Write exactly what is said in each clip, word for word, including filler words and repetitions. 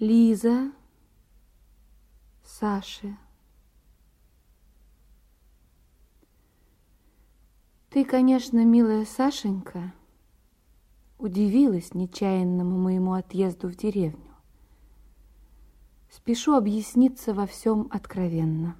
Лиза, Саше. Ты, конечно, милая Сашенька, удивилась нечаянному моему отъезду в деревню. Спешу объясниться во всем откровенно.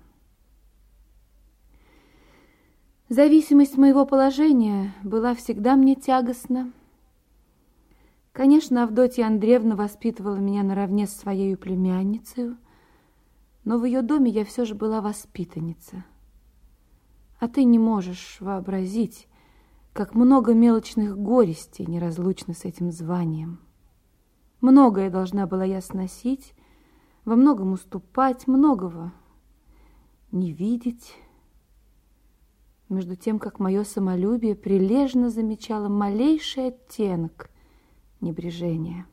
Зависимость моего положения была всегда мне тягостна. Конечно, Авдотья Андреевна воспитывала меня наравне с своей племянницей, но в ее доме я все же была воспитанница. А ты не можешь вообразить, как много мелочных горестей неразлучно с этим званием. Многое должна была я сносить, во многом уступать, многого не видеть, между тем, как мое самолюбие прилежно замечало малейший оттенок небрежения.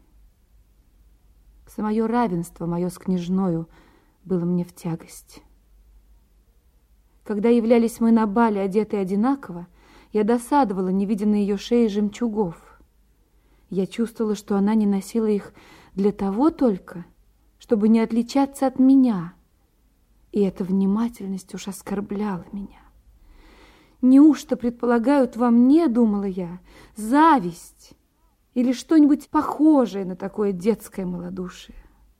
Самое равенство мое с княжною было мне в тягость. Когда являлись мы на бале, одетые одинаково, я досадовала, не видя на ее шее жемчугов. Я чувствовала, что она не носила их для того только, чтобы не отличаться от меня, и эта внимательность уж оскорбляла меня. Неужто предполагают во мне, думала я, зависть или что-нибудь похожее на такое детское малодушие?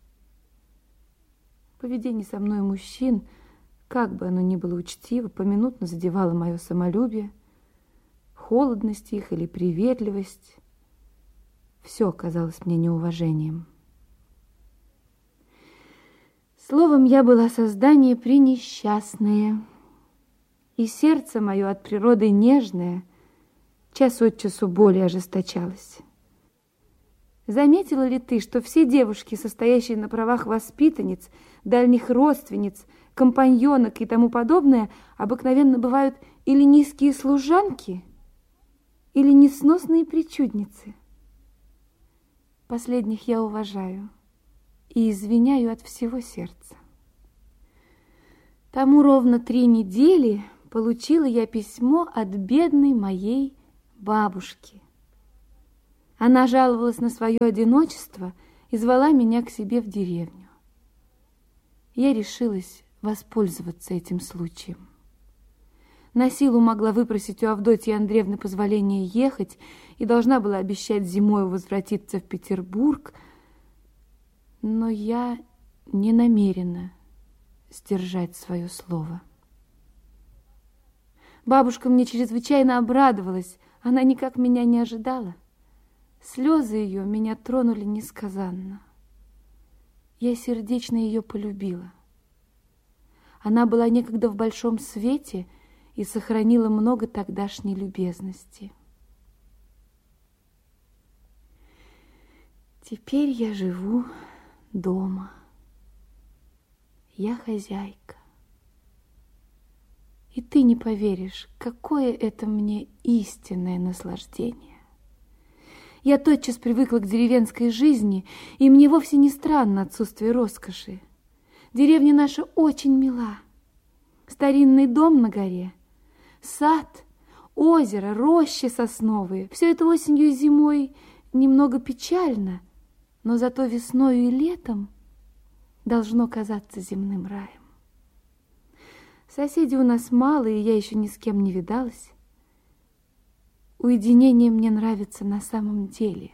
Поведение со мной мужчин, как бы оно ни было учтиво, поминутно задевало мое самолюбие, холодность их или приветливость. Все казалось мне неуважением. Словом, я была создание пренесчастное, и сердце мое от природы нежное час от часу более ожесточалось. Заметила ли ты, что все девушки, состоящие на правах воспитанниц, дальних родственниц, компаньонок и тому подобное, обыкновенно бывают или низкие служанки, или несносные причудницы? Последних я уважаю и извиняю от всего сердца. Тому ровно три недели получила я письмо от бедной моей бабушки. Она жаловалась на свое одиночество и звала меня к себе в деревню. Я решилась воспользоваться этим случаем. На силу могла выпросить у Авдотьи Андреевны позволение ехать и должна была обещать зимою возвратиться в Петербург, но я не намерена сдержать свое слово. Бабушка мне чрезвычайно обрадовалась, она никак меня не ожидала. Слезы ее меня тронули несказанно. Я сердечно ее полюбила. Она была некогда в большом свете и сохранила много тогдашней любезности. Теперь я живу дома. Я хозяйка. И ты не поверишь, какое это мне истинное наслаждение. Я тотчас привыкла к деревенской жизни, и мне вовсе не странно отсутствие роскоши. Деревня наша очень мила. Старинный дом на горе, сад, озеро, рощи сосновые. Все это осенью и зимой немного печально, но зато весною и летом должно казаться земным раем. Соседей у нас мало, и я еще ни с кем не видалась. Уединение мне нравится на самом деле,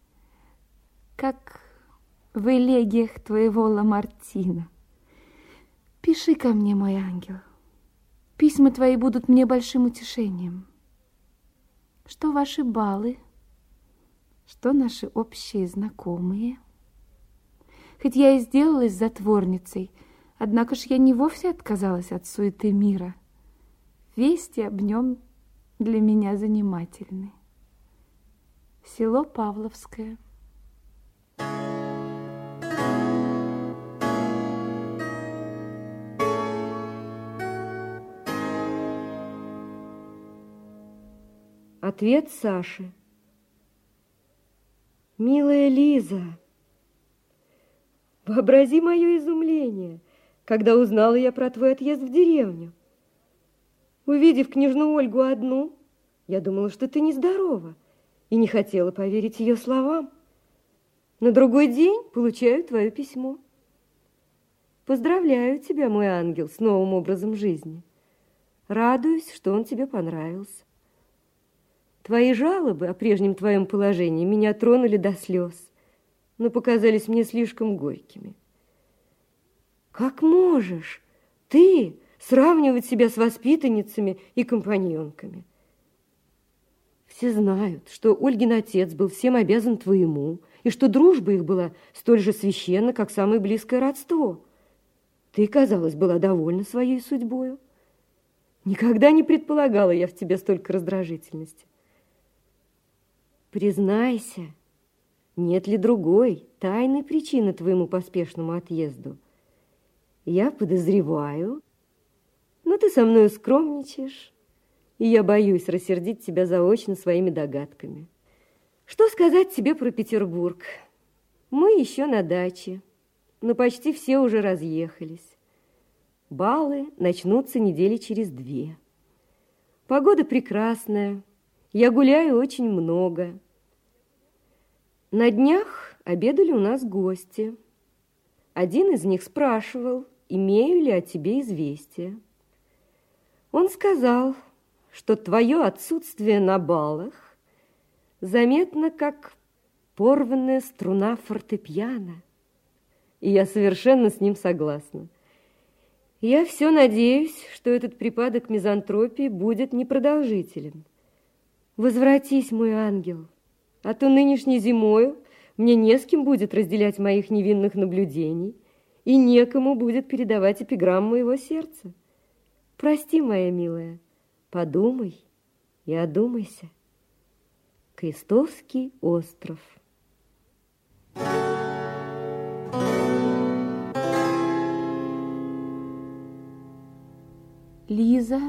как в элегиях твоего Ламартина. Пиши ко мне, мой ангел. Письма твои будут мне большим утешением. Что ваши балы, что наши общие знакомые. Хоть я и сделалась затворницей, однако ж я не вовсе отказалась от суеты мира. Вести об нем для меня занимательны. Село Павловское. Ответ Саши. Милая Лиза, вообрази мое изумление, когда узнала я про твой отъезд в деревню. Увидев княжну Ольгу одну, я думала, что ты нездорова, и не хотела поверить ее словам. На другой день получаю твое письмо. Поздравляю тебя, мой ангел, с новым образом жизни. Радуюсь, что он тебе понравился. Твои жалобы о прежнем твоем положении меня тронули до слез, но показались мне слишком горькими. Как можешь ты сравнивать себя с воспитанницами и компаньонками? Все знают, что Ольгин отец был всем обязан твоему, и что дружба их была столь же священна, как самое близкое родство. Ты, казалось, была довольна своей судьбою. Никогда не предполагала я в тебе столько раздражительности. Признайся, нет ли другой тайной причины твоему поспешному отъезду? Я подозреваю, но ты со мною скромничаешь, и я боюсь рассердить тебя заочно своими догадками. Что сказать тебе про Петербург? Мы еще на даче, но почти все уже разъехались. Балы начнутся недели через две. Погода прекрасная, я гуляю очень много. На днях обедали у нас гости. Один из них спрашивал, имею ли о тебе известие. Он сказал, что твое отсутствие на балах заметно как порванная струна фортепиано. И я совершенно с ним согласна. Я все надеюсь, что этот припадок мизантропии будет непродолжителен. Возвратись, мой ангел, а то нынешней зимою мне не с кем будет разделять моих невинных наблюдений и некому будет передавать эпиграмму моего сердца. Прости, моя милая, подумай и одумайся. Крестовский остров. Лиза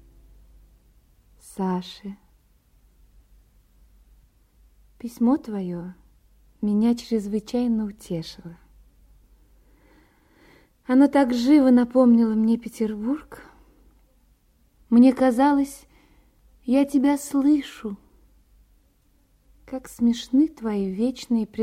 Саше. Письмо твое меня чрезвычайно утешило. Оно так живо напомнило мне Петербург. Мне казалось, я тебя слышу. Как смешны твои вечные